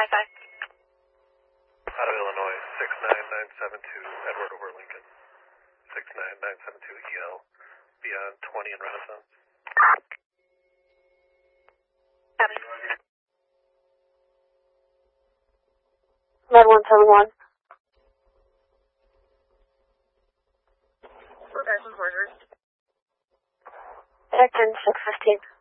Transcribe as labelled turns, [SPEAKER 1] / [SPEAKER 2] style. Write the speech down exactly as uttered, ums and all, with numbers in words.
[SPEAKER 1] high five.
[SPEAKER 2] Out of Illinois, six nine nine seven two, Edward over Lincoln. six nine nine seven two E L, beyond twenty in Renaissance.
[SPEAKER 1] Copy.
[SPEAKER 3] Med one seven one.
[SPEAKER 1] Reverse and quarters.
[SPEAKER 3] Acton six fifteen.